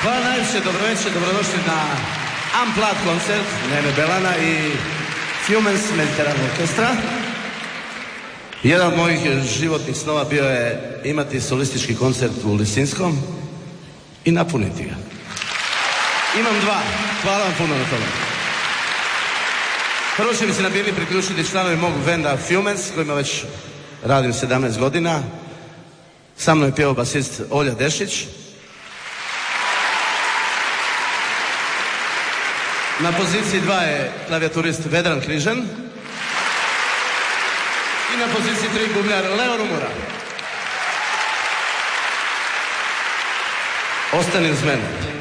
Hvala najviše, dobroveče, dobrodošli na Unplugged koncert Nene Belana i Fumens Mediterranean Orkestra. Jedan od mojih životnih snova bio je imati solistički koncert u Lisinskom i napuniti ga. Imam dva, hvala vam puno na tome. Prvo će mi se na bili priključiti članovi mog benda Fumens, kojima već radim 17 godina. Sa mnom je pjevao basist Olja Dešić. Na poziciji 2 je klavijaturist Vedran Križan. I na poziciji 3 bubnjar Leo Rumora. Ostani uz mene.